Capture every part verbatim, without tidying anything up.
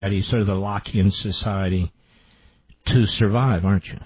sort of the Lockean society, to survive, aren't you?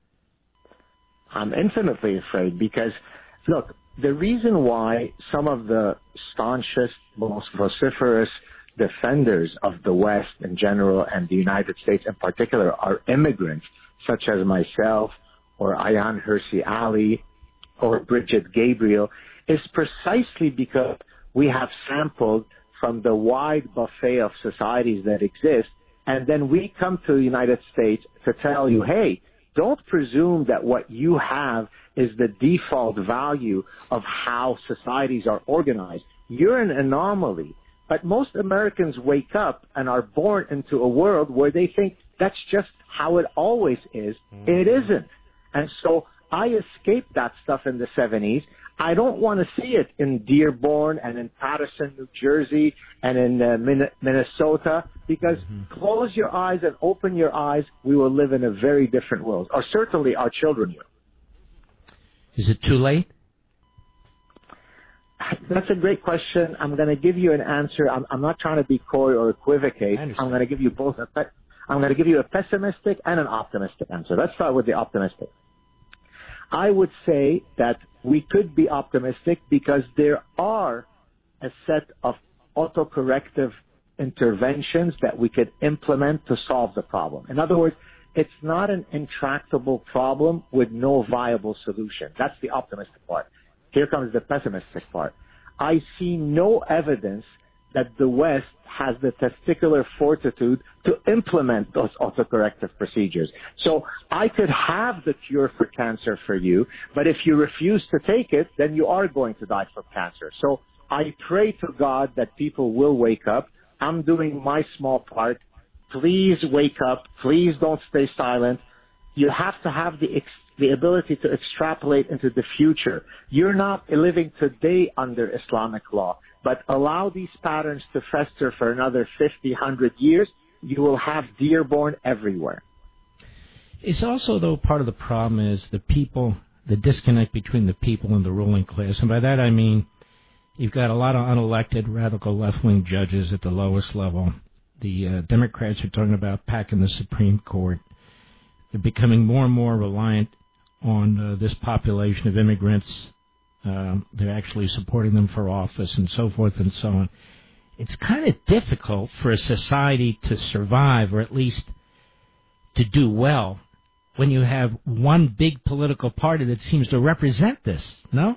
I'm infinitely afraid because, look, the reason why some of the staunchest, most vociferous defenders of the West in general and the United States in particular are immigrants, such as myself or Ayaan Hirsi Ali or Bridget Gabriel, is precisely because we have sampled from the wide buffet of societies that exist, and then we come to the United States to tell you, hey, don't presume that what you have is the default value of how societies are organized. You're an anomaly. But most Americans wake up and are born into a world where they think that's just how it always is. Mm-hmm. It isn't. And so I escaped that stuff in the seventies. I don't want to see it in Dearborn and in Patterson, New Jersey, and in uh, Min- Minnesota, because mm-hmm. close your eyes and open your eyes, we will live in a very different world, or certainly our children will. Is it too late? That's a great question. I'm going to give you an answer. I'm, I'm not trying to be coy or equivocate. I'm going to give you both. A pe- I'm going to give you a pessimistic and an optimistic answer. Let's start with the optimistic. I would say that we could be optimistic because there are a set of autocorrective interventions that we could implement to solve the problem. In other words, it's not an intractable problem with no viable solution. That's the optimistic part. Here comes the pessimistic part. I see no evidence that the West has the testicular fortitude to implement those autocorrective procedures. So I could have the cure for cancer for you, but if you refuse to take it, then you are going to die from cancer. So I pray to God that people will wake up. I'm doing my small part. Please wake up. Please don't stay silent. You have to have the ex- the ability to extrapolate into the future. You're not living today under Islamic law, but allow these patterns to fester for another fifty, one hundred years. You will have Dearborn everywhere. It's also, though, part of the problem is the people, the disconnect between the people and the ruling class. And by that I mean you've got a lot of unelected radical left-wing judges at the lowest level. The uh, Democrats are talking about packing the Supreme Court. They're becoming more and more reliant on uh, this population of immigrants. Uh, they're actually supporting them for office and so forth and so on. It's kind of difficult for a society to survive, or at least to do well, when you have one big political party that seems to represent this, no?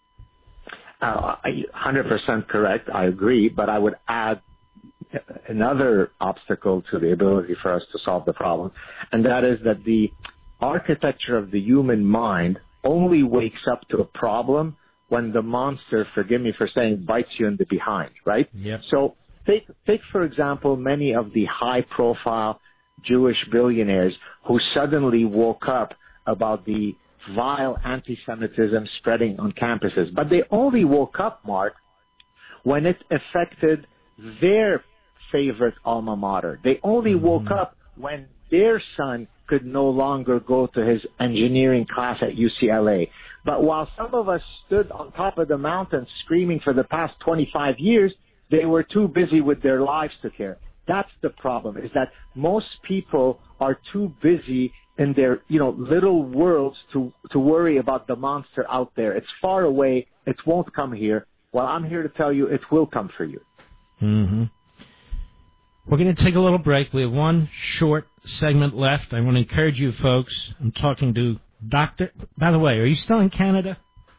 Uh, one hundred percent correct. I agree, but I would add another obstacle to the ability for us to solve the problem, and that is that the architecture of the human mind only wakes up to a problem when the monster, forgive me for saying, bites you in the behind, right? Yep. So take, take, for example, many of the high-profile Jewish billionaires who suddenly woke up about the vile anti-Semitism spreading on campuses. But they only woke up, Mark, when it affected their favorite alma mater. They only mm-hmm. woke up when their son could no longer go to his engineering class at U C L A. But while some of us stood on top of the mountain screaming for the past twenty-five years, they were too busy with their lives to care. That's the problem, is that most people are too busy in their, you know, little worlds to, to worry about the monster out there. It's far away. It won't come here. Well, I'm here to tell you it will come for you. Mm-hmm. We're going to take a little break. We have one short segment left. I want to encourage you folks. I'm talking to Doctor By the way, are you still in Canada?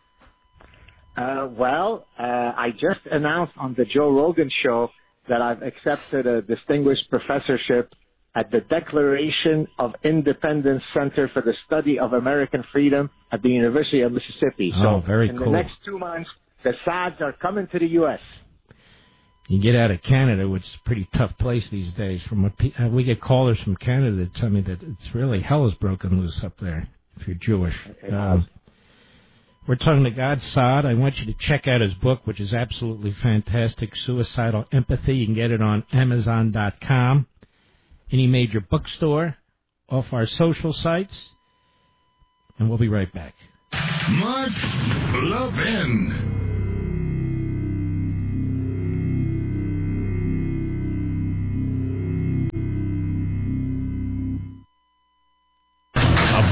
Uh, well, uh, I just announced on the Joe Rogan show that I've accepted a distinguished professorship at the Declaration of Independence Center for the Study of American Freedom at the University of Mississippi. Oh, so very in cool. the next two months, the Sads are coming to the U S You get out of Canada, which is a pretty tough place these days. From what pe- uh, we get callers from Canada that tell me that it's really hell is broken loose up there if you're Jewish. Um, we're talking to Gad Saad. I want you to check out his book, which is absolutely fantastic, Suicidal Empathy. You can get it on Amazon dot com, any major bookstore, off our social sites, and we'll be right back. Mark Levin.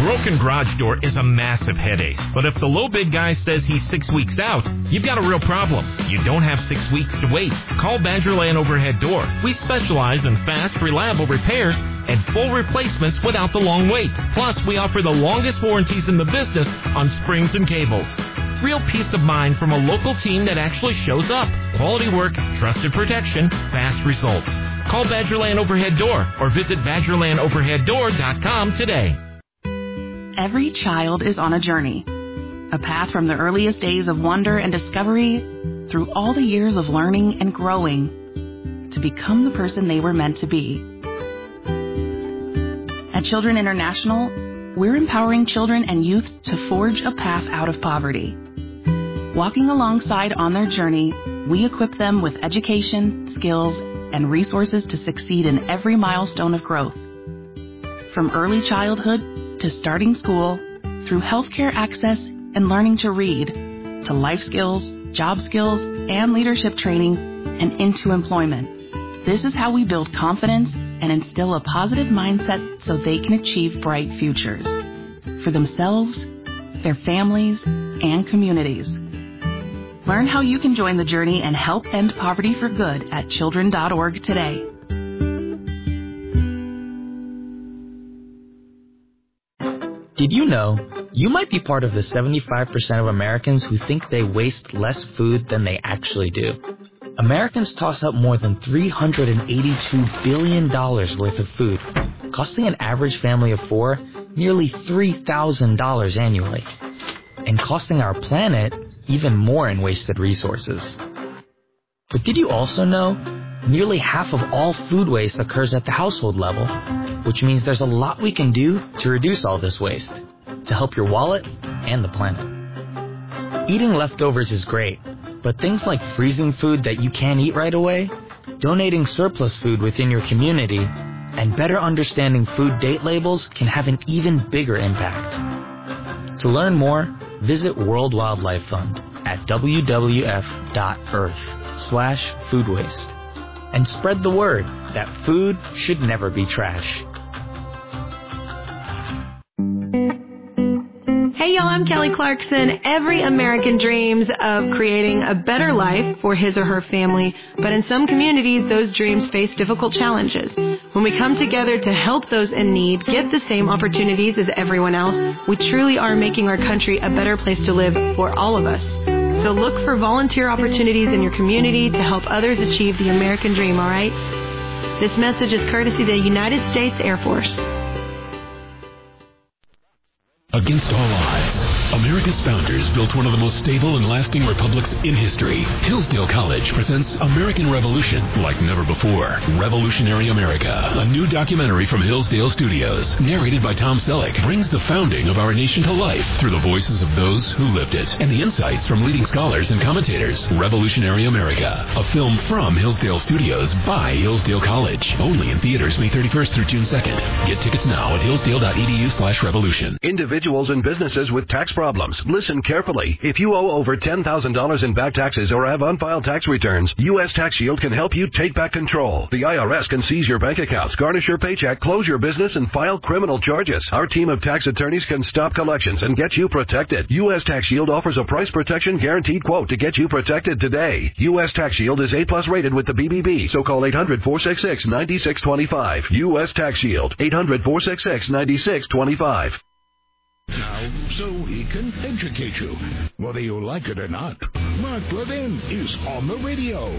broken garage door is a massive headache. But if the low bid guy says he's six weeks out, you've got a real problem. You don't have six weeks to wait. Call Badgerland Overhead Door. We specialize in fast, reliable repairs and full replacements without the long wait. Plus, we offer the longest warranties in the business on springs and cables. Real peace of mind from a local team that actually shows up. Quality work, trusted protection, fast results. Call Badgerland Overhead Door or visit badgerland overhead door dot com today. Every child is on a journey. A path from the earliest days of wonder and discovery through all the years of learning and growing to become the person they were meant to be. At Children International, we're empowering children and youth to forge a path out of poverty. Walking alongside on their journey, we equip them with education, skills, and resources to succeed in every milestone of growth. From early childhood to starting school, through healthcare access and learning to read, to life skills, job skills, and leadership training, and into employment. This is how we build confidence and instill a positive mindset so they can achieve bright futures for themselves, their families, and communities. Learn how you can join the journey and help end poverty for good at children dot org today. Did you know you might be part of the seventy-five percent of Americans who think they waste less food than they actually do? Americans toss out more than three hundred eighty-two billion dollars worth of food, costing an average family of four nearly three thousand dollars annually, and costing our planet even more in wasted resources. But did you also know nearly half of all food waste occurs at the household level, which means there's a lot we can do to reduce all this waste, to help your wallet and the planet. Eating leftovers is great, but things like freezing food that you can't eat right away, donating surplus food within your community, and better understanding food date labels can have an even bigger impact. To learn more, visit World Wildlife Fund at w w w dot earth slash food waste and spread the word that food should never be trash. Hey y'all, I'm Kelly Clarkson. Every American dreams of creating a better life for his or her family, but in some communities, those dreams face difficult challenges. When we come together to help those in need get the same opportunities as everyone else, we truly are making our country a better place to live for all of us. So look for volunteer opportunities in your community to help others achieve the American dream, all right? This message is courtesy of the United States Air Force. Against all odds, America's founders built one of the most stable and lasting republics in history. Hillsdale College presents American Revolution like never before. Revolutionary America, a new documentary from Hillsdale Studios, narrated by Tom Selleck, brings the founding of our nation to life through the voices of those who lived it and the insights from leading scholars and commentators. Revolutionary America, a film from Hillsdale Studios by Hillsdale College. Only in theaters May thirty-first through June second. Get tickets now at hillsdale dot e d u slash revolution. Individuals and businesses with tax problems, listen carefully. If you owe over ten thousand dollars in back taxes or have unfiled tax returns, U S Tax Shield can help you take back control. The I R S can seize your bank accounts, garnish your paycheck, close your business, and file criminal charges. Our team of tax attorneys can stop collections and get you protected. U S Tax Shield offers a price protection guaranteed quote to get you protected today. U S Tax Shield is A plus rated with the B B B, so call eight hundred, four six six, nine six two five. U S Tax Shield, eight hundred, four six six, nine six two five. Now, so he can educate you, whether you like it or not. Mark Levin is on the radio.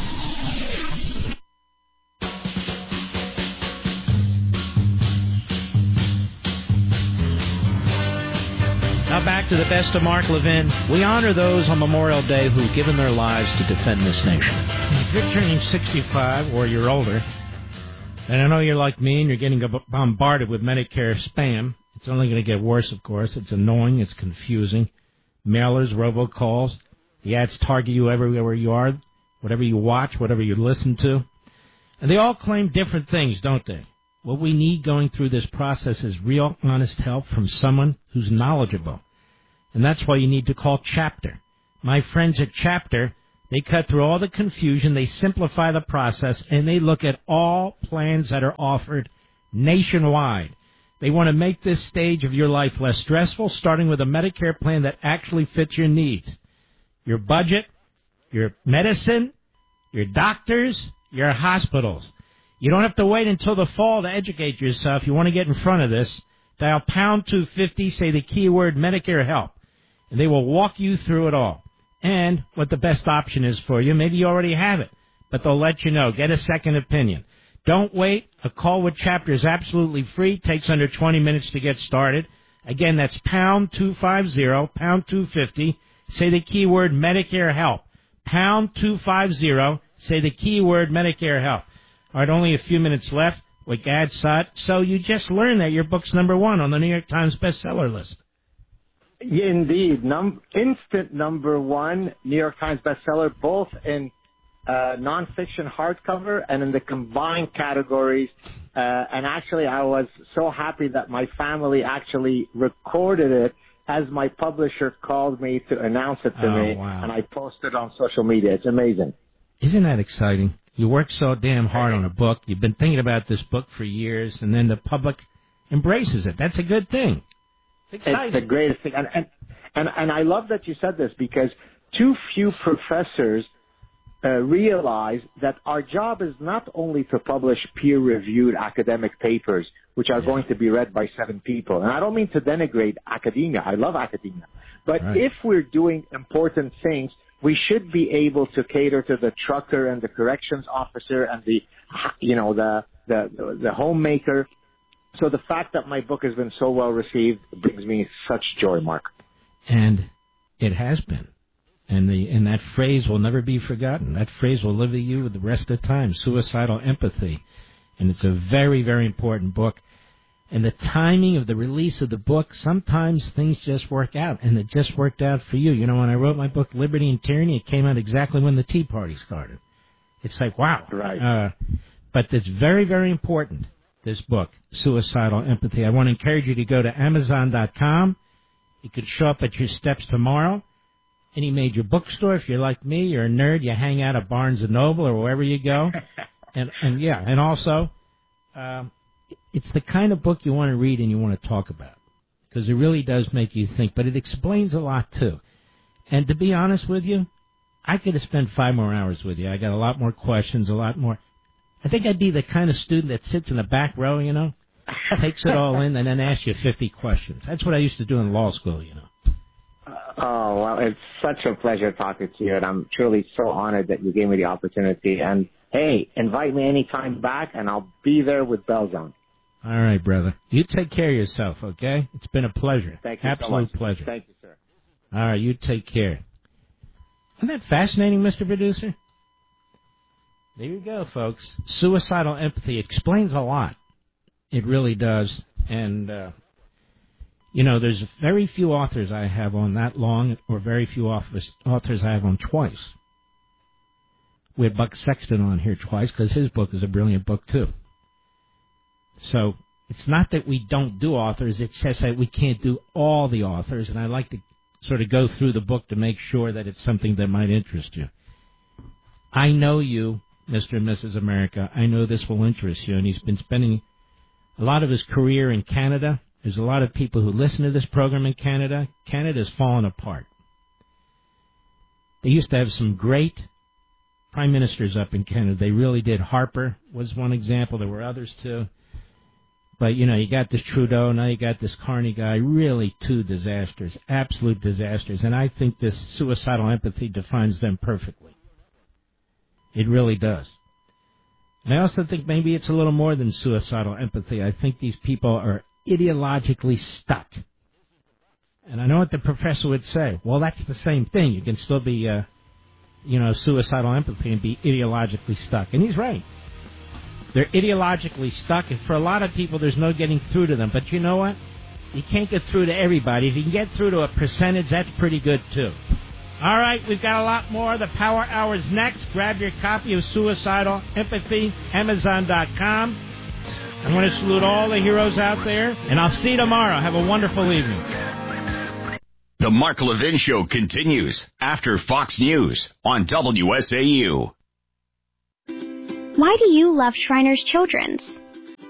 Now back to the best of Mark Levin. We honor those on Memorial Day who've given their lives to defend this nation. If you're turning sixty-five or you're older, and I know you're like me and you're getting bombarded with Medicare spam, it's only going to get worse, of course. It's annoying. It's confusing. Mailers, robocalls. The ads target you everywhere you are, whatever you watch, whatever you listen to. And they all claim different things, don't they? What we need going through this process is real, honest help from someone who's knowledgeable. And that's why you need to call Chapter. My friends at Chapter, they cut through all the confusion, they simplify the process, and they look at all plans that are offered nationwide. They want to make this stage of your life less stressful, starting with a Medicare plan that actually fits your needs, your budget, your medicine, your doctors, your hospitals. You don't have to wait until the fall to educate yourself. You want to get in front of this. Dial pound two fifty, say the keyword Medicare Help, and they will walk you through it all. And what the best option is for you. Maybe you already have it, but they'll let you know. Get a second opinion. Don't wait. A call with Chapter is absolutely free. Takes under twenty minutes to get started. Again, that's pound two fifty, pound two fifty. Say the keyword Medicare Help. Pound two fifty. Say the keyword Medicare Help. All right, only a few minutes left with Gad Saad. So you just learned that your book's number one on the New York Times bestseller list. Yeah, indeed. Num- instant number one, New York Times bestseller, both in uh, nonfiction hardcover and in the combined categories. Uh, and actually, I was so happy that my family actually recorded it as my publisher called me to announce it to oh, me. Wow. And I posted on social media. It's amazing. Isn't that exciting? You worked so damn hard on a book. You've been thinking about this book for years, and then the public embraces it. That's a good thing. It's exciting. It's the greatest thing. And, and, and, and I love that you said this, because too few professors uh, realize that our job is not only to publish peer-reviewed academic papers, which are yeah. going to be read by seven people. And I don't mean to denigrate academia. I love academia. But right. if we're doing important things, we should be able to cater to the trucker and the corrections officer and the, you know, the, the, the homemaker. So the fact that my book has been so well received brings me such joy, Mark. And it has been. And the and that phrase will never be forgotten. That phrase will live with you the rest of the time, suicidal empathy. And it's a very, very important book. And the timing of the release of the book, sometimes things just work out, and it just worked out for you. You know, when I wrote my book, Liberty and Tyranny, it came out exactly when the Tea Party started. It's like, wow. Right. Uh, but it's very, very important, this book, Suicidal Empathy. I want to encourage you to go to Amazon dot com. It could show up at your steps tomorrow. Any major bookstore. If you're like me, you're a nerd, you hang out at Barnes and Noble or wherever you go. and, and, yeah, and also... Um, it's the kind of book you want to read and you want to talk about, because it really does make you think, but it explains a lot, too. And to be honest with you, I could have spent five more hours with you. I got a lot more questions, a lot more. I think I'd be the kind of student that sits in the back row, you know, takes it all in, and then asks you fifty questions. That's what I used to do in law school, you know. Oh, well, it's such a pleasure talking to you, and I'm truly so honored that you gave me the opportunity. And, hey, invite me anytime back, and I'll be there with bells on. All right, brother. You take care of yourself, okay? It's been a pleasure. Thank you Absolute so much. pleasure. Thank you, sir. All right, you take care. Isn't that fascinating, Mister Producer? There you go, folks. Suicidal empathy explains a lot. It really does. And, uh, you know, there's very few authors I have on that long, or very few authors, authors I have on twice. We had Buck Sexton on here twice, because his book is a brilliant book, too. So it's not that we don't do authors, it's just that we can't do all the authors, and I like to sort of go through the book to make sure that it's something that might interest you. I know you, Mister and Missus America. I know this will interest you, and he's been spending a lot of his career in Canada. There's a lot of people who listen to this program in Canada. Canada's fallen apart. They used to have some great prime ministers up in Canada. They really did. Harper was one example. There were others, too. But, you know, you got this Trudeau, now you got this Carney guy, really two disasters, absolute disasters. And I think this suicidal empathy defines them perfectly. It really does. And I also think maybe it's a little more than suicidal empathy. I think these people are ideologically stuck. And I know what the professor would say. Well, that's the same thing. You can still be, uh, you know, suicidal empathy and be ideologically stuck. And he's right. They're ideologically stuck, and for a lot of people, there's no getting through to them. But you know what? You can't get through to everybody. If you can get through to a percentage, that's pretty good, too. All right, we've got a lot more. The Power Hour's next. Grab your copy of Suicidal Empathy, Amazon dot com. I want to salute all the heroes out there, and I'll see you tomorrow. Have a wonderful evening. The Mark Levin Show continues after Fox News on W S A U. Why do you love Shriners Children's?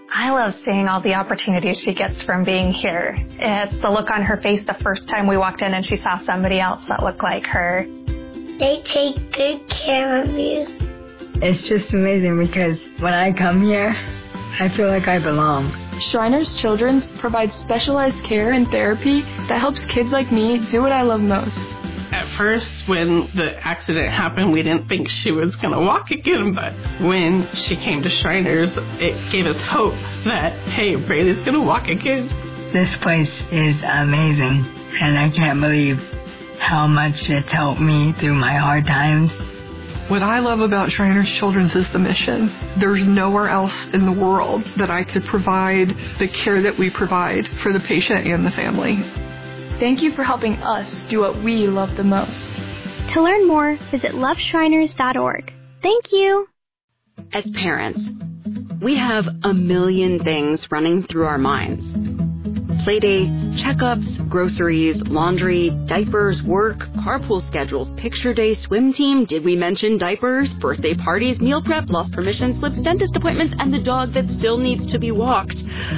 I love seeing all the opportunities she gets from being here. It's the look on her face the first time we walked in and she saw somebody else that looked like her. They take good care of you. It's just amazing because when I come here, I feel like I belong. Shriners Children's provides specialized care and therapy that helps kids like me do what I love most. At first, when the accident happened, we didn't think she was going to walk again, but when she came to Shriners, it gave us hope that, hey, Brady's going to walk again. This place is amazing, and I can't believe how much it's helped me through my hard times. What I love about Shriners Children's is the mission. There's nowhere else in the world that I could provide the care that we provide for the patient and the family. Thank you for helping us do what we love the most. To learn more, visit love shriners dot org. Thank you. As parents, we have a million things running through our minds. Playdate, checkups, groceries, laundry, diapers, work, carpool schedules, picture day, swim team, did we mention diapers, birthday parties, meal prep, lost permission slips, dentist appointments, and the dog that still needs to be walked.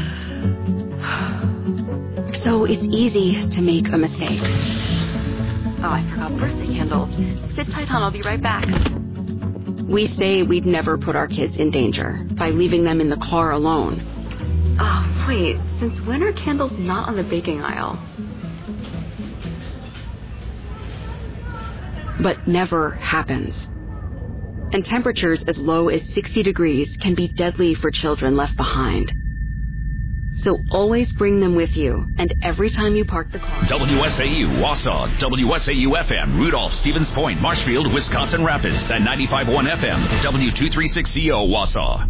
So it's easy to make a mistake. Oh, I forgot birthday candles. Sit tight, hon. I'll be right back. We say we'd never put our kids in danger by leaving them in the car alone. Oh, wait. Since when are candles not on the baking aisle? But never happens. And temperatures as low as sixty degrees can be deadly for children left behind. So always bring them with you, and every time you park the car. W S A U, Wausau, W S A U F M, Rudolph, Stevens Point, Marshfield, Wisconsin Rapids, and ninety-five point one F M, W two thirty-six C O, Wausau.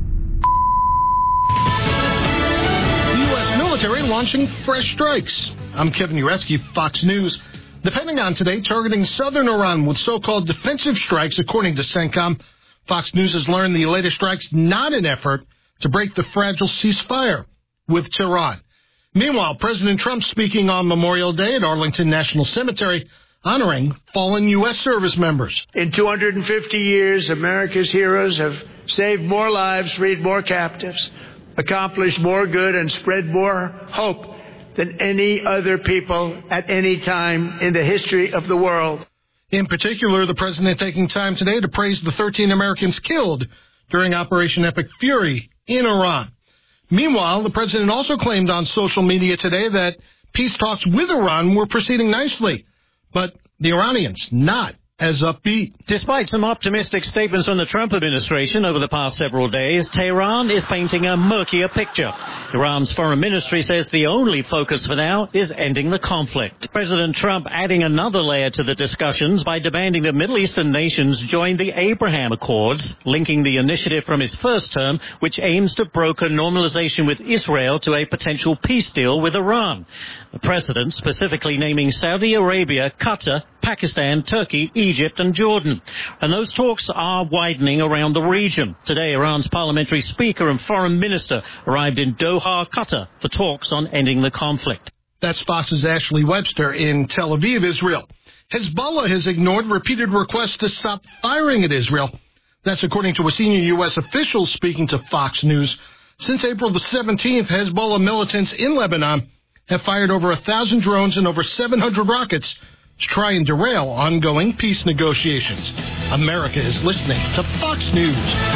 U S military launching fresh strikes. I'm Kevin Uretsky, Fox News. The Pentagon today targeting southern Iran with so-called defensive strikes, according to CENTCOM. Fox News has learned the latest strikes not an effort to break the fragile ceasefire with Tehran. Meanwhile, President Trump speaking on Memorial Day at Arlington National Cemetery, honoring fallen U S service members. In two hundred fifty years, America's heroes have saved more lives, freed more captives, accomplished more good, and spread more hope than any other people at any time in the history of the world. In particular, the president taking time today to praise the thirteen Americans killed during Operation Epic Fury in Iran. Meanwhile, the president also claimed on social media today that peace talks with Iran were proceeding nicely, but the Iranians not as upbeat. Despite some optimistic statements from the Trump administration over the past several days, Tehran is painting a murkier picture. Iran's foreign ministry says the only focus for now is ending the conflict. President Trump adding another layer to the discussions by demanding that Middle Eastern nations join the Abraham Accords, linking the initiative from his first term, which aims to broker normalization with Israel to a potential peace deal with Iran. The president specifically naming Saudi Arabia, Qatar, Pakistan, Turkey, Egypt and Jordan. And those talks are widening around the region. Today, Iran's parliamentary speaker and foreign minister arrived in Doha, Qatar, for talks on ending the conflict. That's Fox's Ashley Webster in Tel Aviv, Israel. Hezbollah has ignored repeated requests to stop firing at Israel. That's according to a senior U S official speaking to Fox News. Since April the seventeenth, Hezbollah militants in Lebanon have fired over one thousand drones and over seven hundred rockets to try and derail ongoing peace negotiations. America is listening to Fox News.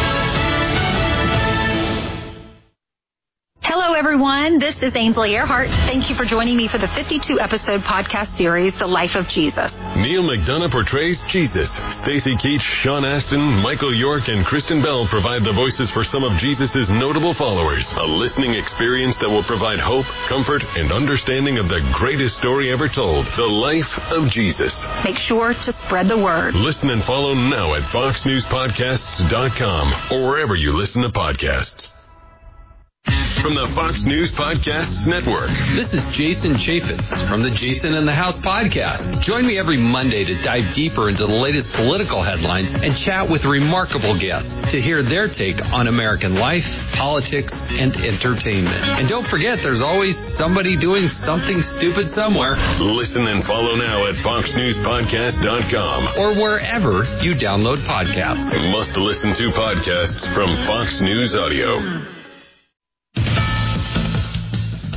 Hello, everyone. This is Ainsley Earhart. Thank you for joining me for the fifty-two episode podcast series, The Life of Jesus. Neil McDonough portrays Jesus. Stacey Keach, Sean Astin, Michael York, and Kristen Bell provide the voices for some of Jesus' notable followers. A listening experience that will provide hope, comfort, and understanding of the greatest story ever told, The Life of Jesus. Make sure to spread the word. Listen and follow now at fox news podcasts dot com or wherever you listen to podcasts. From the Fox News Podcasts Network. This is Jason Chaffetz from the Jason in the House podcast. Join me every Monday to dive deeper into the latest political headlines and chat with remarkable guests to hear their take on American life, politics, and entertainment. And don't forget, there's always somebody doing something stupid somewhere. Listen and follow now at fox news podcast dot com or wherever you download podcasts. Must listen to podcasts from Fox News Audio.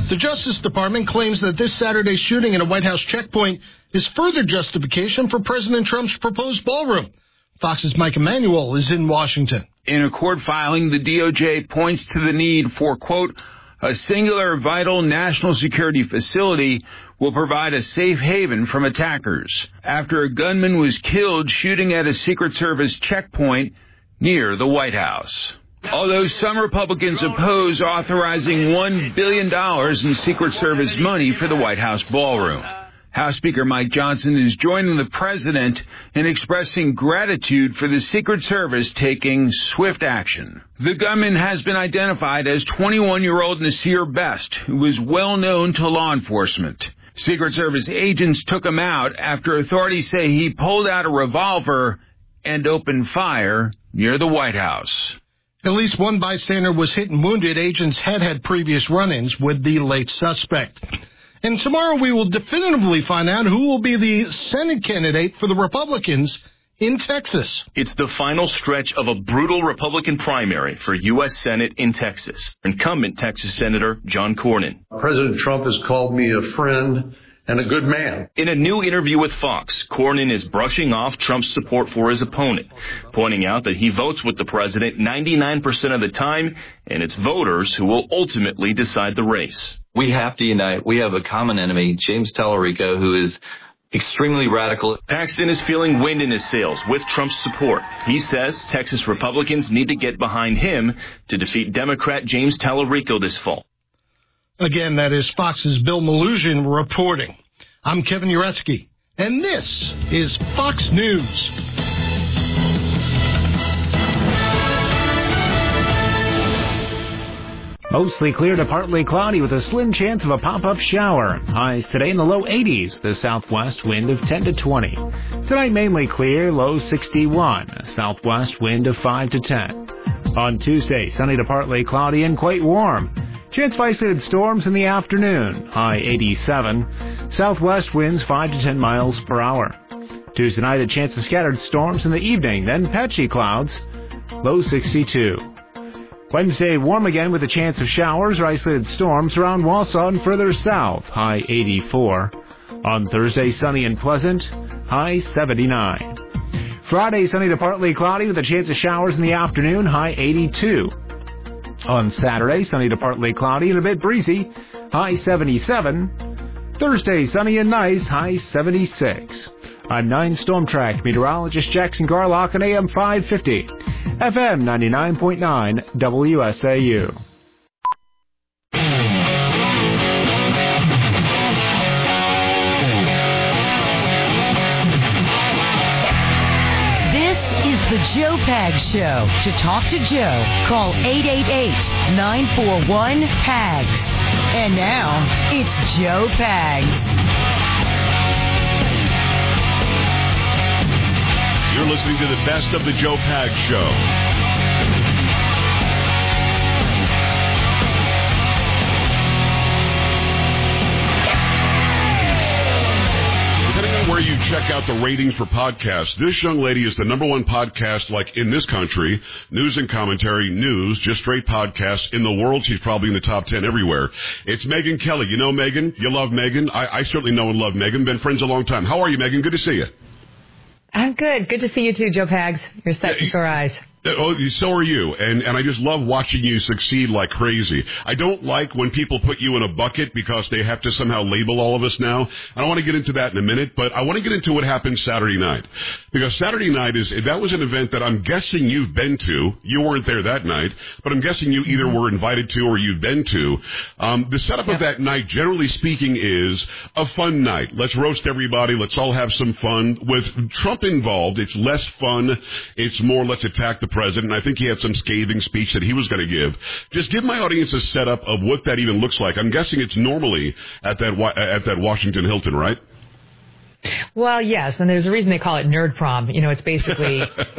The Justice Department claims that this Saturday's shooting at a White House checkpoint is further justification for President Trump's proposed ballroom. Fox's Mike Emanuel is in Washington. In a court filing, the D O J points to the need for, quote, a singular vital national security facility will provide a safe haven from attackers after a gunman was killed shooting at a Secret Service checkpoint near the White House. Although some Republicans oppose authorizing one billion dollars in Secret Service money for the White House ballroom. House Speaker Mike Johnson is joining the president in expressing gratitude for the Secret Service taking swift action. The gunman has been identified as twenty-one-year-old Nasir Best, who is well known to law enforcement. Secret Service agents took him out after authorities say he pulled out a revolver and opened fire near the White House. At least one bystander was hit and wounded. Agents had had previous run-ins with the late suspect. And tomorrow we will definitively find out who will be the Senate candidate for the Republicans in Texas. It's the final stretch of a brutal Republican primary for U S Senate in Texas. Incumbent Texas Senator John Cornyn. President Trump has called me a friend and a good man. In a new interview with Fox, Cornyn is brushing off Trump's support for his opponent, pointing out that he votes with the president ninety-nine percent of the time, and it's voters who will ultimately decide the race. We have to unite. We have a common enemy, James Tallarico, who is extremely radical. Paxton is feeling wind in his sails with Trump's support. He says Texas Republicans need to get behind him to defeat Democrat James Tallarico this fall. Again, that is Fox's Bill Malugin reporting. I'm Kevin Uretsky, and this is Fox News. Mostly clear to partly cloudy with a slim chance of a pop-up shower. Highs today in the low eighties, the southwest wind of ten to twenty. Tonight mainly clear, low sixty-one, southwest wind of five to ten. On Tuesday, sunny to partly cloudy and quite warm. Chance of isolated storms in the afternoon, high eighty-seven, southwest winds five to ten miles per hour. Tuesday night, a chance of scattered storms in the evening, then patchy clouds, low sixty-two. Wednesday, warm again with a chance of showers or isolated storms around Wausau and further south, high eighty-four. On Thursday, sunny and pleasant, high seventy-nine. Friday, sunny to partly cloudy with a chance of showers in the afternoon, high eighty-two. On Saturday, sunny to partly cloudy and a bit breezy, high seventy-seven. Thursday, sunny and nice, high seventy-six. I'm nine Storm Track meteorologist Jackson Garlock on A M five fifty, F M ninety-nine point nine, W S A U. The Joe Pags Show. To talk to Joe, call eight eight eight, nine four one, P A G S. And now, it's Joe Pags. You're listening to the best of the Joe Pags Show. Where you check out the ratings for podcasts. This young lady is the number one podcast like in this country, news and commentary, news, just straight podcasts in the world. She's probably in the top ten everywhere. It's Megyn Kelly. You know Megyn? You love Megyn? I, I certainly know and love Megyn. Been friends a long time. How are you, Megyn? Good to see you. I'm good. Good to see you too, Joe Pags. You're set for sore eyes. Oh, so are you, and and I just love watching you succeed like crazy. I don't like when people put you in a bucket because they have to somehow label all of us now. I don't want to get into that in a minute, but I want to get into what happened Saturday night. Because Saturday night, is that was an event that I'm guessing you've been to. You weren't there that night, but I'm guessing you either were invited to or you've been to. Um, the setup of that night, generally speaking, is a fun night. Let's roast everybody. Let's all have some fun. With Trump involved, it's less fun. It's more let's attack the president. I think he had some scathing speech that he was going to give. Just give my audience a setup of what that even looks like. I'm guessing it's normally at that at that Washington Hilton, right? Well, yes, and there's a reason they call it Nerd Prom. You know, it's basically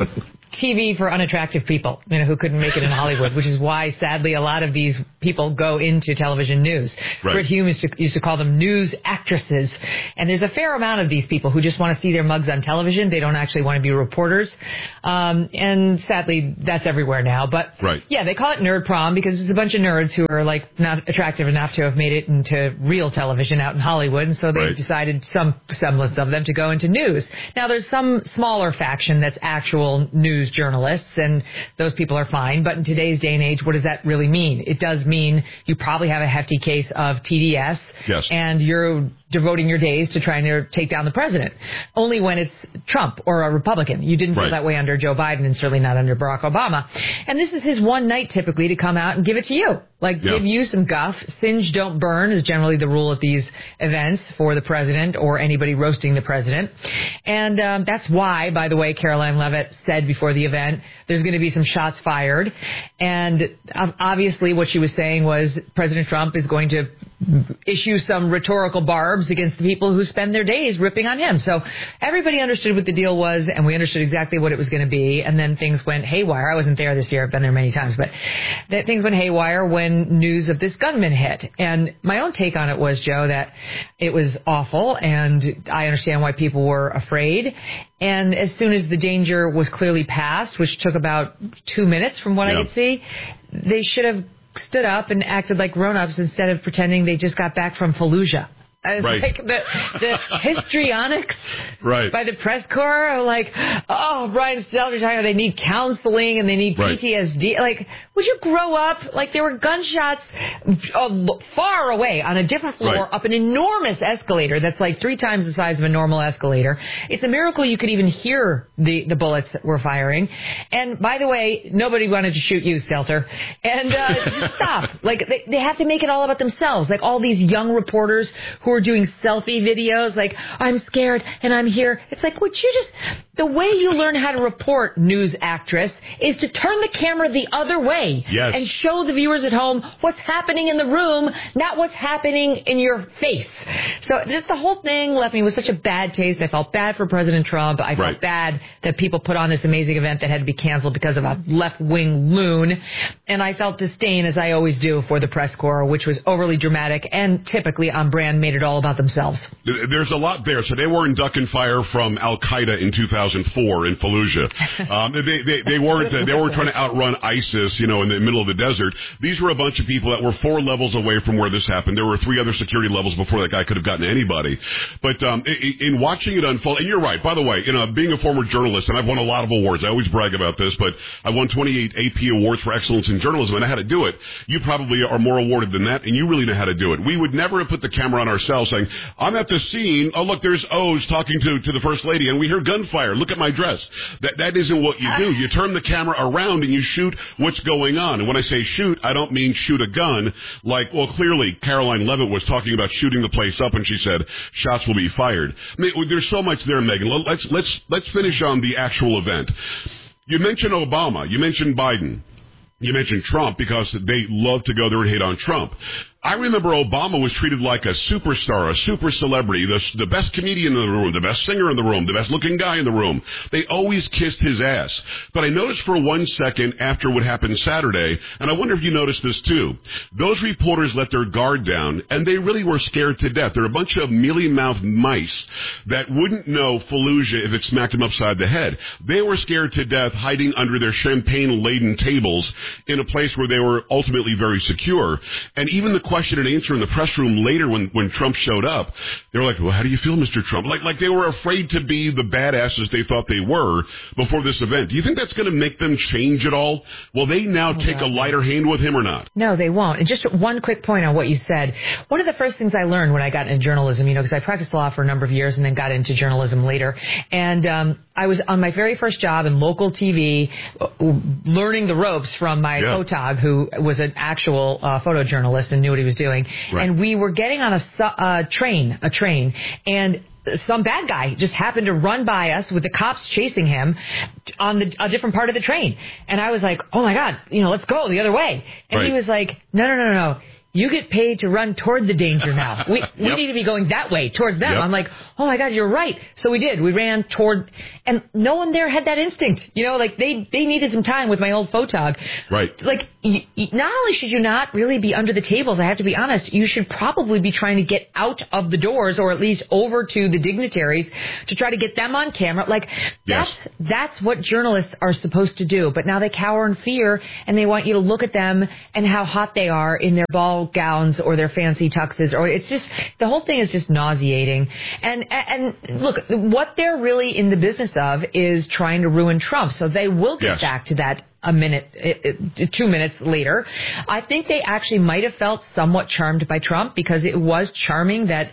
T V for unattractive people, you know, who couldn't make it in Hollywood, which is why, sadly, a lot of these people go into television news. Right. Brit Hume used to, used to call them news actresses. And there's a fair amount of these people who just want to see their mugs on television. They don't actually want to be reporters. Um, and sadly, that's everywhere now. But right. yeah, they call it nerd prom because it's a bunch of nerds who are like not attractive enough to have made it into real television out in Hollywood. And so they've Right. decided, some semblance of them, to go into news. Now, there's some smaller faction that's actual news journalists, and those people are fine. But in today's day and age, what does that really mean? It does mean you probably have a hefty case of T D S, yes. and you're devoting your days to trying to take down the president. Only when it's Trump or a Republican. You didn't feel Right. that way under Joe Biden, and certainly not under Barack Obama. And this is his one night typically to come out and give it to you. Like, Yeah. give you some guff. Singe, don't burn is generally the rule at these events for the president or anybody roasting the president. And um, that's why, by the way, Caroline Levitt said before the event, there's going to be some shots fired. And um, obviously what she was saying was President Trump is going to issue some rhetorical barbs against the people who spend their days ripping on him. So everybody understood what the deal was, and we understood exactly what it was going to be. And then things went haywire. I wasn't there this year. I've been there many times. But that things went haywire when news of this gunman hit. And my own take on it was, Joe, that it was awful, and I understand why people were afraid. And as soon as the danger was clearly past, which took about two minutes from what Yeah. I could see, they should have stood up and acted like grown-ups instead of pretending they just got back from Fallujah. It's Right. like the, the histrionics Right. by the press corps are like, oh, Brian Stelter talking about they need counseling and they need Right. P T S D. Like, would you grow up? Like, there were gunshots uh, far away on a different floor Right. up an enormous escalator that's like three times the size of a normal escalator. It's a miracle you could even hear the, the bullets that were firing. And by the way, nobody wanted to shoot you, Stelter. And uh, just stop. Like, they, they have to make it all about themselves. Like, all these young reporters who are doing selfie videos, like, I'm scared and I'm here. It's like, would you just, the way you learn how to report, news actress, is to turn the camera the other way. Yes. And show the viewers at home what's happening in the room, not what's happening in your face. So just the whole thing left me with such a bad taste. I felt bad for President Trump. I felt Right. bad that people put on this amazing event that had to be canceled because of a left-wing loon. And I felt disdain, as I always do, for the press corps, which was overly dramatic and typically on brand, made it all about themselves. There's a lot there. So they weren't ducking fire from Al Qaeda in two thousand four in Fallujah. Um, they, they, they weren't. Uh, they weren't trying to outrun ISIS, you know, in the middle of the desert. These were a bunch of people that were four levels away from where this happened. There were three other security levels before that guy could have gotten to anybody. But um, in, in watching it unfold, and you're right. By the way, you know, being a former journalist, and I've won a lot of awards. I always brag about this, but I won twenty-eight A P awards for excellence in journalism, and I had to do it. You probably are more awarded than that, and you really know how to do it. We would never have put the camera on ourselves saying, I'm at the scene. Oh, look, there's O's talking to, to the First Lady, and we hear gunfire. Look at my dress. That That isn't what you do. You turn the camera around and you shoot what's going on. And when I say shoot, I don't mean shoot a gun. Like, well, clearly, Caroline Levitt was talking about shooting the place up, and she said, shots will be fired. I mean, there's so much there, Megan. Let's, let's, let's finish on the actual event. You mentioned Obama. You mentioned Biden. You mentioned Trump because they love to go there and hate on Trump. I remember Obama was treated like a superstar, a super celebrity, the, the best comedian in the room, the best singer in the room, the best looking guy in the room. They always kissed his ass. But I noticed for one second after what happened Saturday, and I wonder if you noticed this too, those reporters let their guard down, and they really were scared to death. They're a bunch of mealy-mouthed mice that wouldn't know Fallujah if it smacked them upside the head. They were scared to death hiding under their champagne-laden tables in a place where they were ultimately very secure. And even the question and answer in the press room later when, when Trump showed up, they were like, well, how do you feel, Mister Trump? Like, like they were afraid to be the badasses they thought they were before this event. Do you think that's going to make them change at all? Will they now oh, take God. a lighter hand with him or not? No, they won't. And just one quick point on what you said. One of the first things I learned when I got into journalism, you know, because I practiced law for a number of years and then got into journalism later. And um, I was on my very first job in local T V, learning the ropes from my yeah. photog, who was an actual uh, photojournalist and knew what he was doing. Right. And we were getting on a uh, train, a train, and some bad guy just happened to run by us with the cops chasing him on the, a different part of the train. And I was like, oh, my God, you know, let's go the other way. And right. he was like, no, no, no, no. You get paid to run toward the danger now. We we yep. need to be going that way towards them. Yep. I'm like, oh my God, you're right. So we did. We ran toward, and no one there had that instinct. You know, like they, they needed some time with my old photog. Right. Like, y- y- not only should you not really be under the tables, I have to be honest, you should probably be trying to get out of the doors or at least over to the dignitaries to try to get them on camera. Like, that's, yes. that's what journalists are supposed to do. But now they cower in fear and they want you to look at them and how hot they are in their ball gowns or their fancy tuxes. Or it's just, the whole thing is just nauseating. And, and look, what they're really in the business of is trying to ruin Trump. So they will get yes. back to that a minute, two minutes later. I think they actually might have felt somewhat charmed by Trump because it was charming that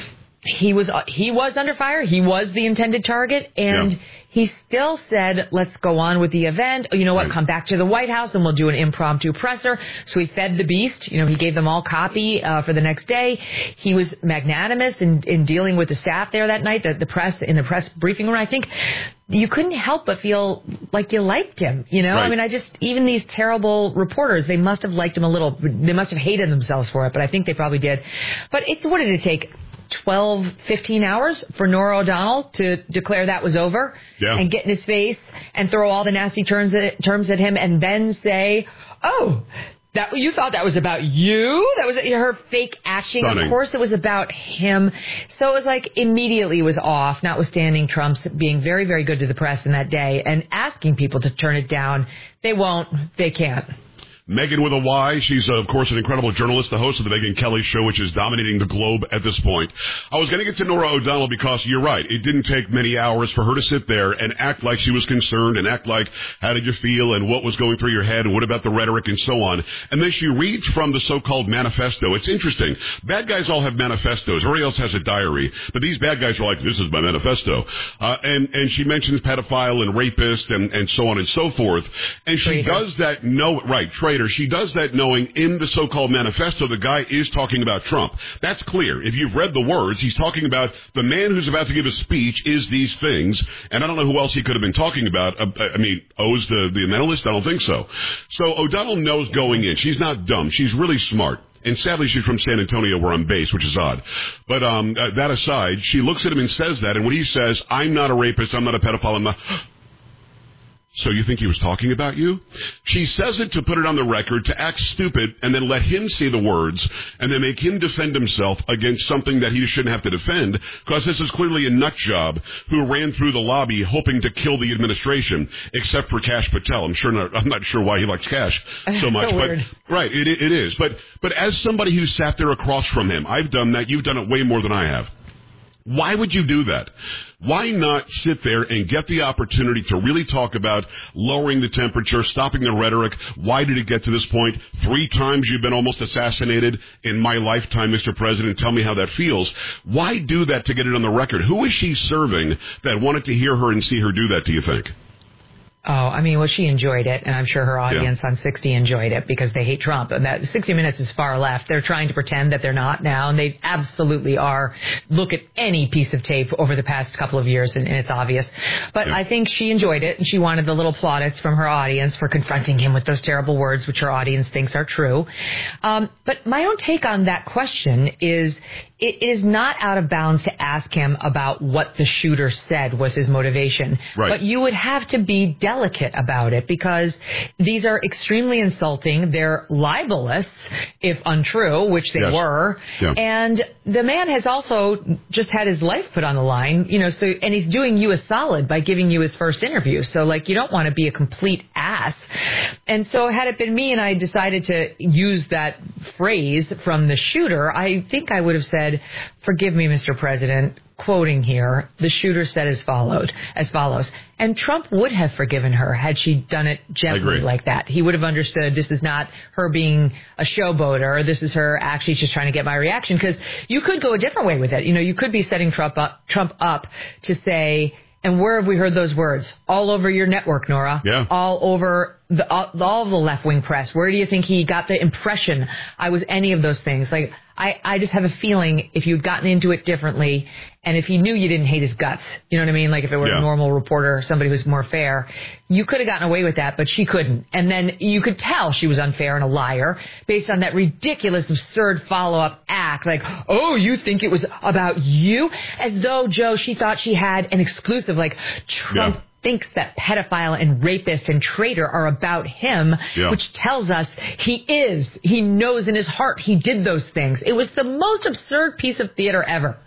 he was he was under fire. He was the intended target. And yeah. he still said, let's go on with the event. You know what? Right. Come back to the White House and we'll do an impromptu presser. So he fed the beast. You know, he gave them all copy uh, for the next day. He was magnanimous in, in dealing with the staff there that night, the, the press, in the press briefing room. I think you couldn't help but feel like you liked him. You know, right. I mean, I just, even these terrible reporters, they must have liked him a little. They must have hated themselves for it, but I think they probably did. But it's, what did it take? twelve, fifteen hours for Norah O'Donnell to declare that was over yeah. and get in his face and throw all the nasty terms at, terms at him and then say, oh, that you thought that was about you? That was her fake acting. Stunning. Of course it was about him. So it was like immediately was off, notwithstanding Trump's being very, very good to the press in that day and asking people to turn it down. They won't. They can't. Megyn with a Y. She's, uh, of course, an incredible journalist, the host of the Megyn Kelly Show, which is dominating the globe at this point. I was going to get to Norah O'Donnell because you're right. It didn't take many hours for her to sit there and act like she was concerned and act like, how did you feel and what was going through your head and what about the rhetoric and so on. And then she reads from the so-called manifesto. It's interesting. Bad guys all have manifestos. Everybody else has a diary. But these bad guys are like, this is my manifesto. Uh, and, and she mentions pedophile and rapist and, and so on and so forth. And she Traitor. does that, no, right, traitor. She does that knowing in the so-called manifesto the guy is talking about Trump. That's clear. If you've read the words, he's talking about the man who's about to give a speech is these things, and I don't know who else he could have been talking about. Uh, I mean, O's the, the analyst? I don't think so. So O'Donnell knows going in. She's not dumb. She's really smart. And sadly, she's from San Antonio where I'm based, which is odd. But um, uh, that aside, she looks at him and says that, and when he says, I'm not a rapist, I'm not a pedophile, I'm not... So you think he was talking about you? She says it to put it on the record, to act stupid, and then let him say the words, and then make him defend himself against something that he shouldn't have to defend, because this is clearly a nut job who ran through the lobby hoping to kill the administration, except for Kash Patel. I'm sure not, I'm not sure why he likes Kash so much, so but weird. Right, it, it is. But but as somebody who sat there across from him, I've done that. You've done it way more than I have. Why would you do that? Why not sit there and get the opportunity to really talk about lowering the temperature, stopping the rhetoric? Why did it get to this point? Three times you've been almost assassinated in my lifetime, Mister President. Tell me how that feels. Why do that to get it on the record? Who is she serving that wanted to hear her and see her do that, do you think? Oh, I mean, well, she enjoyed it, and I'm sure her audience yeah. on sixty enjoyed it because they hate Trump. And that sixty Minutes is far left. They're trying to pretend that they're not now, and they absolutely are. Look at any piece of tape over the past couple of years, and, and it's obvious. But yeah. I think she enjoyed it, and she wanted the little plaudits from her audience for confronting him with those terrible words, which her audience thinks are true. Um, but my own take on that question is, it is not out of bounds to ask him about what the shooter said was his motivation. Right. But you would have to be delicate about it because these are extremely insulting. They're libelous, if untrue, which they yes. were. Yeah. And the man has also just had his life put on the line, you know, so, and he's doing you a solid by giving you his first interview. So, like, you don't want to be a complete ass. And so had it been me and I decided to use that phrase from the shooter, I think I would have said, forgive me, Mister President, quoting here, the shooter said as followed, as follows. And Trump would have forgiven her had she done it gently like that. He would have understood this is not her being a showboater. This is her actually just trying to get my reaction. Because you could go a different way with it. You know, you could be setting Trump up, Trump up to say, and where have we heard those words? All over your network, Norah. Yeah. All over the, all of the left-wing press? Where do you think he got the impression I was any of those things? Like, I, I just have a feeling if you'd gotten into it differently, and if he knew you didn't hate his guts, you know what I mean? Like if it were yeah. a normal reporter or somebody who's more fair, you could have gotten away with that, but she couldn't. And then you could tell she was unfair and a liar based on that ridiculous, absurd follow-up act. Like, oh, you think it was about you? As though, Joe, she thought she had an exclusive, like Trump yeah. thinks that pedophile and rapist and traitor are about him, yeah. which tells us he is. He knows in his heart he did those things. It was the most absurd piece of theater ever.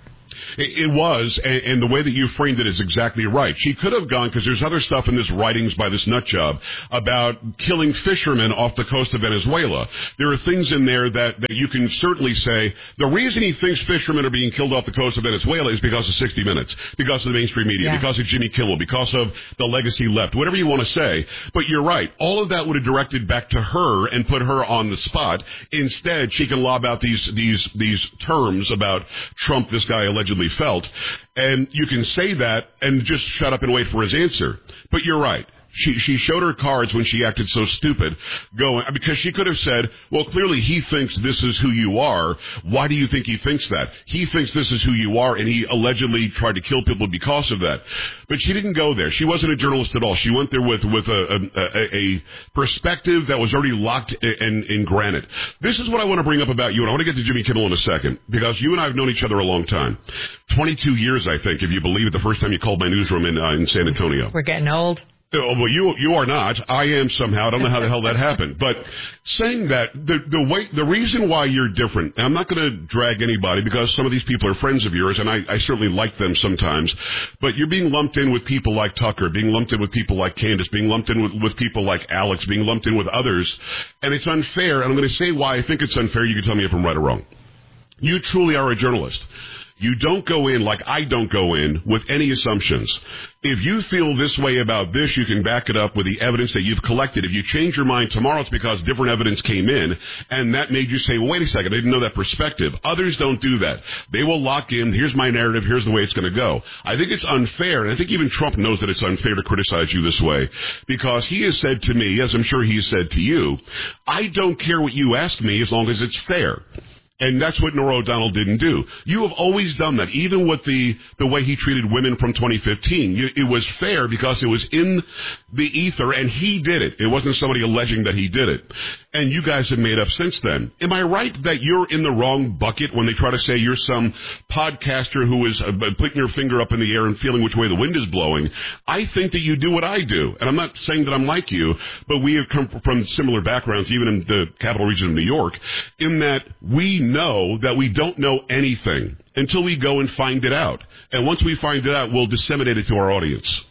It was, and the way that you framed it is exactly right. She could have gone, because there's other stuff in this writings by this nut job about killing fishermen off the coast of Venezuela. There are things in there that, that you can certainly say, the reason he thinks fishermen are being killed off the coast of Venezuela is because of sixty minutes, because of the mainstream media, yeah. because of Jimmy Kimmel, because of the legacy left, whatever you want to say. But you're right. All of that would have directed back to her and put her on the spot. Instead, she can lob out these, these, these terms about Trump, this guy allegedly felt, and you can say that and just shut up and wait for his answer. But you're right. She she showed her cards when she acted so stupid, going because she could have said, well, clearly he thinks this is who you are. Why do you think he thinks that? He thinks this is who you are, and he allegedly tried to kill people because of that. But she didn't go there. She wasn't a journalist at all. She went there with with a a, a perspective that was already locked in, in granite. This is what I want to bring up about you, and I want to get to Jimmy Kimmel in a second, because you and I have known each other a long time. twenty-two years, I think, if you believe it, the first time you called my newsroom in, uh, in San Antonio. We're getting old. Oh, well, you you are not. I am somehow. I don't know how the hell that happened. But saying that, the the way, the reason why you're different, and I'm not going to drag anybody because some of these people are friends of yours, and I, I certainly like them sometimes, but you're being lumped in with people like Tucker, being lumped in with people like Candace, being lumped in with, with people like Alex, being lumped in with others, and it's unfair, and I'm going to say why I think it's unfair. You can tell me if I'm right or wrong. You truly are a journalist. You don't go in like I don't go in with any assumptions. If you feel this way about this, you can back it up with the evidence that you've collected. If you change your mind tomorrow, it's because different evidence came in, and that made you say, well, wait a second, I didn't know that perspective. Others don't do that. They will lock in, here's my narrative, here's the way it's going to go. I think it's unfair, and I think even Trump knows that it's unfair to criticize you this way, because he has said to me, as I'm sure he has said to you, I don't care what you ask me as long as it's fair. And that's what Norah O'Donnell didn't do. You have always done that, even with the, the way he treated women from twenty fifteen. You, it was fair because it was in the ether, and he did it. It wasn't somebody alleging that he did it. And you guys have made up since then. Am I right that you're in the wrong bucket when they try to say you're some podcaster who is uh, putting your finger up in the air and feeling which way the wind is blowing? I think that you do what I do. And I'm not saying that I'm like you, but we have come from similar backgrounds, even in the capital region of New York, in that we know that we don't know anything until we go and find it out. And once we find it out, we'll disseminate it to our audience.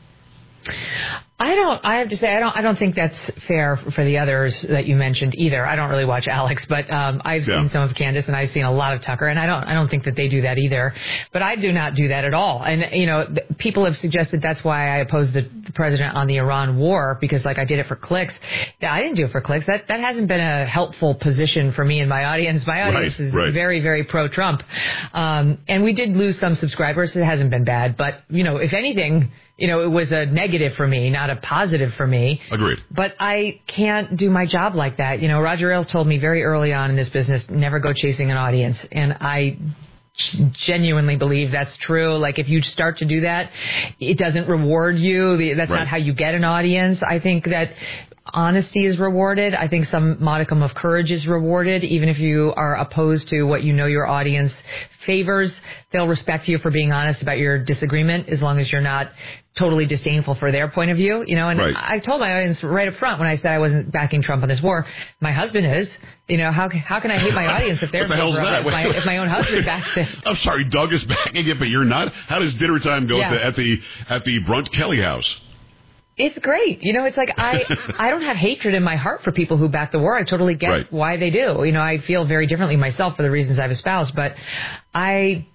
I don't, I have to say, I don't, I don't think that's fair for the others that you mentioned either. I don't really watch Alex, but, um, I've yeah. seen some of Candace and I've seen a lot of Tucker, and I don't, I don't think that they do that either. But I do not do that at all. And, you know, th- people have suggested that's why I opposed the, the president on the Iran war, because like I did it for clicks. Yeah, I didn't do it for clicks. That, that hasn't been a helpful position for me and my audience. My audience right, is right. very, very pro-Trump. Um, and we did lose some subscribers. It hasn't been bad, but, you know, if anything, you know, it was a negative for me, not a positive for me. Agreed. But I can't do my job like that. You know, Roger Ailes told me very early on in this business, never go chasing an audience. And I genuinely believe that's true. Like, if you start to do that, it doesn't reward you. That's right. not how you get an audience. I think that honesty is rewarded. I think some modicum of courage is rewarded. Even if you are opposed to what you know your audience favors, they'll respect you for being honest about your disagreement, as long as you're not totally disdainful for their point of view, you know. And right. I told my audience right up front when I said I wasn't backing Trump on this war. My husband is. You know, how how can I hate my audience if they're what the hell's that? If my, if my own husband backs it? I'm sorry, Doug is backing it, but you're not. How does dinner time go yeah. at the at the Brunt Kelly house? It's great. You know, it's like I I don't have hatred in my heart for people who back the war. I totally get right. why they do. You know, I feel very differently myself for the reasons I've espoused, but I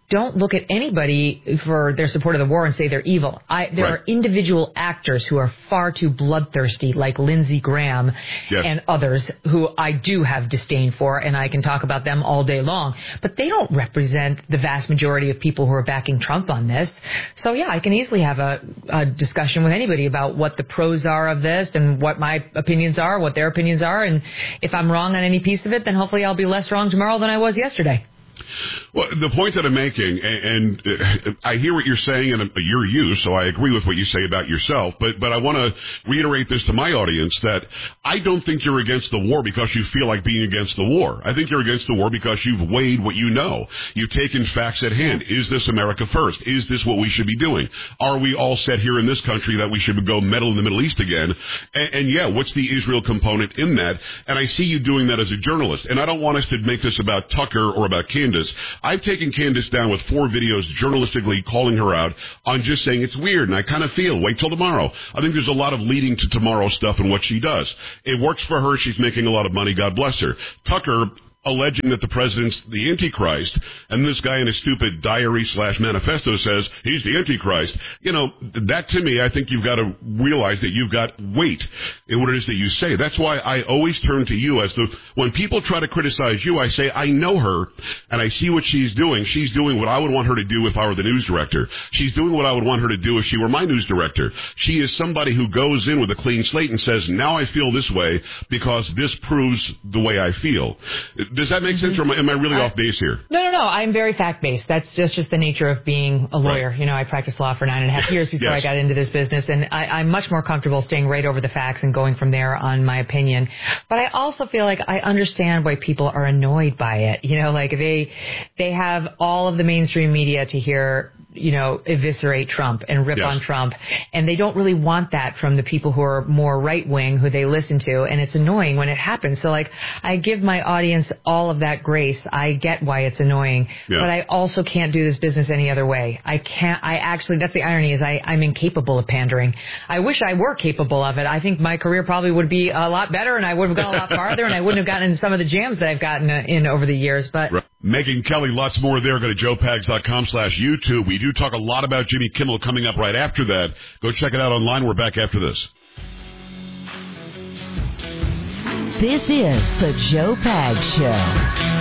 don't look at anybody for their support of the war and say they're evil. I, there Right. are individual actors who are far too bloodthirsty, like Lindsey Graham Yes. and others who I do have disdain for, and I can talk about them all day long. But they don't represent the vast majority of people who are backing Trump on this. So, yeah, I can easily have a, a discussion with anybody about what the pros are of this and what my opinions are, what their opinions are. And if I'm wrong on any piece of it, then hopefully I'll be less wrong tomorrow than I was yesterday. Well, the point that I'm making, and, and uh, I hear what you're saying, and you're you, so I agree with what you say about yourself, but, but I want to reiterate this to my audience, that I don't think you're against the war because you feel like being against the war. I think you're against the war because you've weighed what you know. You've taken facts at hand. Is this America first? Is this what we should be doing? Are we all set here in this country that we should go meddle in the Middle East again? And, and yeah, what's the Israel component in that? And I see you doing that as a journalist, and I don't want us to make this about Tucker or about Candace. I've taken Candace down with four videos journalistically calling her out on just saying it's weird, and I kind of feel, wait till tomorrow. I think there's a lot of leading to tomorrow stuff in what she does. It works for her. She's making a lot of money. God bless her. Tucker, alleging that the president's the Antichrist, and this guy in his stupid diary slash manifesto says he's the Antichrist. You know, that to me, I think you've got to realize that you've got weight in what it is that you say. That's why I always turn to you as the, when people try to criticize you, I say, I know her, and I see what she's doing. She's doing what I would want her to do if I were the news director. She's doing what I would want her to do if she were my news director. She is somebody who goes in with a clean slate and says, now I feel this way because this proves the way I feel. Does that make sense, or am I, am I really uh, off base here? No, no, no. I'm very fact-based. That's just, just the nature of being a lawyer. Right. You know, I practiced law for nine and a half years before yes. I got into this business, and I, I'm much more comfortable staying right over the facts and going from there on my opinion. But I also feel like I understand why people are annoyed by it. You know, like they they have all of the mainstream media to hear, you know, eviscerate Trump and rip yes. on Trump, and they don't really want that from the people who are more right-wing, who they listen to, and it's annoying when it happens. So, like, I give my audience all of that grace. I get why it's annoying, yeah. but I also can't do this business any other way. I can't, I actually, that's the irony, is I, I'm incapable of pandering. I wish I were capable of it. I think my career probably would be a lot better, and I would have gone a lot farther, and I wouldn't have gotten in some of the jams that I've gotten in over the years, but... Right. Megyn Kelly, lots more there. Go to joe pags dot com slash YouTube. We do talk a lot about Jimmy Kimmel coming up right after that. Go check it out online. We're back after this. This is the Joe Pags Show.